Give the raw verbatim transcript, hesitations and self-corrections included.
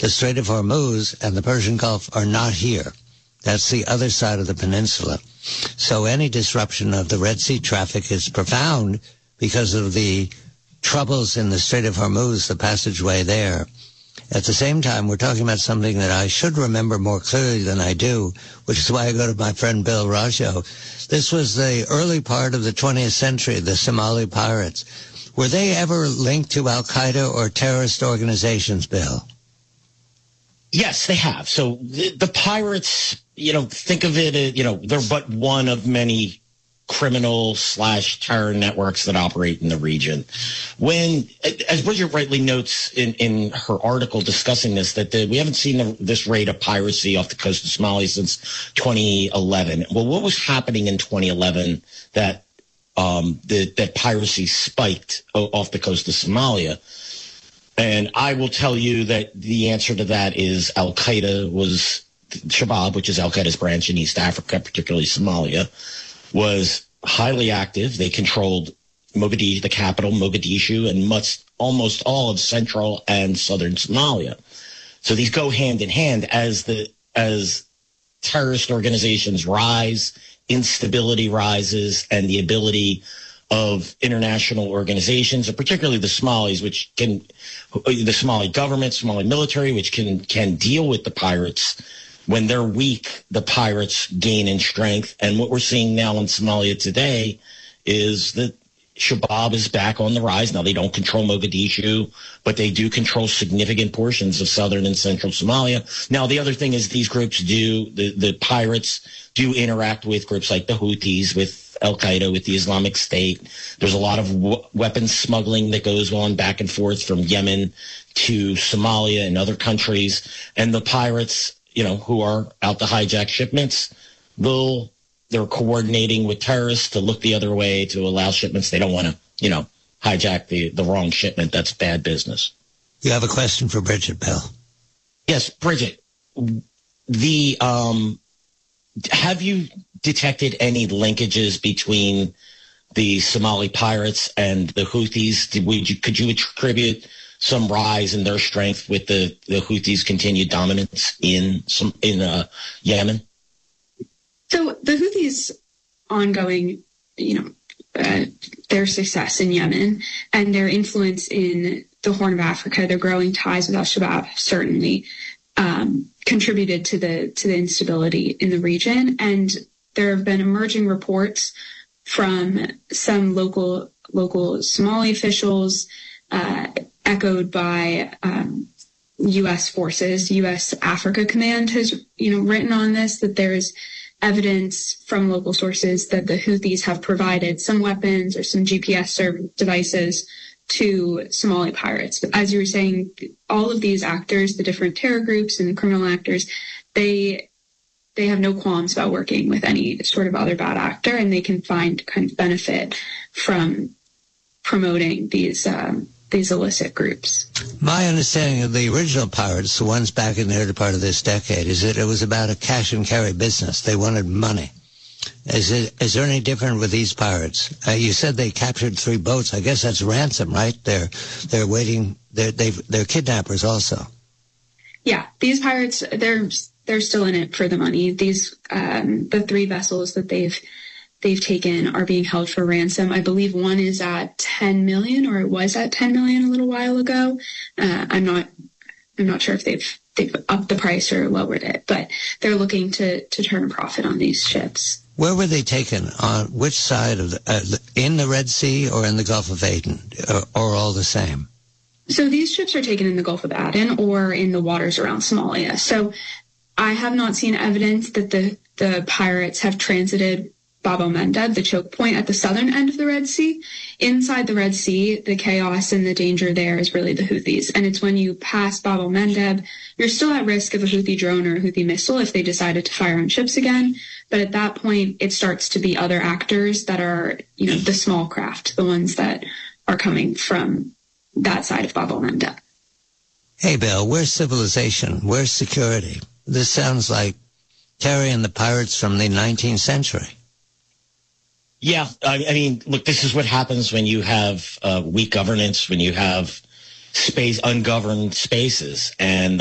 The Strait of Hormuz and the Persian Gulf are not here. That's the other side of the peninsula. So any disruption of the Red Sea traffic is profound because of the troubles in the Strait of Hormuz, the passageway there. At the same time, we're talking about something that I should remember more clearly than I do, which is why I go to my friend Bill Rajo. This was the early part of the twentieth century, the Somali pirates. Were they ever linked to Al-Qaeda or terrorist organizations, Bill? Yes, they have. So the, the pirates, you know, think of it, as, you know, they're but one of many criminal slash terror networks that operate in the region. When, as Bridget rightly notes in, in her article discussing this, that the, we haven't seen the, this rate of piracy off the coast of Somalia since twenty eleven. Well, what was happening in twenty eleven that um, the, that piracy spiked off the coast of Somalia? And I will tell you that the answer to that is Al-Qaeda was, Shabaab, which is Al-Qaeda's branch in East Africa, particularly Somalia, was highly active. They controlled Mogadishu, the capital, Mogadishu, and much, almost all of central and southern Somalia. So these go hand in hand as the as terrorist organizations rise, instability rises, and the ability of international organizations, and particularly the Somalis, which can, the Somali government, Somali military, which can can deal with the pirates. When they're weak, the pirates gain in strength. And what we're seeing now in Somalia today is that Shabaab is back on the rise. Now, they don't control Mogadishu, but they do control significant portions of southern and central Somalia. Now, the other thing is these groups do, the, the pirates do interact with groups like the Houthis, with Al-Qaeda, with the Islamic State. There's a lot of w- weapons smuggling that goes on back and forth from Yemen to Somalia and other countries. And the pirates, you know, who are out to hijack shipments, they'll, they're coordinating with terrorists to look the other way to allow shipments. They don't want to, you know, hijack the, the wrong shipment. That's bad business. You have a question for Bridget, Bill. Yes, Bridget. The um, have you detected any linkages between the Somali pirates and the Houthis? Did, would you, could you attribute some rise in their strength with the, the Houthis' continued dominance in some in uh, Yemen? So the Houthis' ongoing, you know, uh, their success in Yemen and their influence in the Horn of Africa, their growing ties with Al-Shabaab certainly um, contributed to the to the instability in the region. And there have been emerging reports from some local local Somali officials, uh, echoed by um, U S forces. U S Africa Command has, you know, written on this, that there is evidence from local sources that the Houthis have provided some weapons or some G P S devices to Somali pirates. But as you were saying, all of these actors, the different terror groups and the criminal actors, they they have no qualms about working with any sort of other bad actor, and they can find kind of benefit from promoting these um, these illicit groups. My understanding of the original pirates, the ones back in the early part of this decade, is that it was about a cash and carry business. They wanted money. Is it, is there any different with these pirates? Uh, you said they captured three boats. I guess that's ransom, right? They're they're waiting. They're they've, they're kidnappers also. Yeah, these pirates, they're they're still in it for the money. These um, the three vessels that they've they've taken are being held for ransom. I believe one is at ten million, or it was at ten million a little while ago. Uh, I'm not I'm not sure if they've they've upped the price or lowered it, but they're looking to to turn a profit on these ships. Where were they taken? On which side of the, uh, in the Red Sea or in the Gulf of Aden, or, or all the same? So these ships are taken in the Gulf of Aden or in the waters around Somalia. So I have not seen evidence that the, the pirates have transited Bab el-Mandeb, the choke point at the southern end of the Red Sea. Inside the Red Sea, the chaos and the danger there is really the Houthis. And it's when you pass Bab el-Mandeb, you're still at risk of a Houthi drone or a Houthi missile if they decided to fire on ships again. But at that point, it starts to be other actors that are, you know, the small craft, the ones that are coming from that side of Bab el-Mandeb. Hey, Bill, where's civilization? Where's security? This sounds like Terry and the pirates from the nineteenth century. Yeah, I, I mean, look, this is what happens when you have uh, weak governance, when you have space, ungoverned spaces. And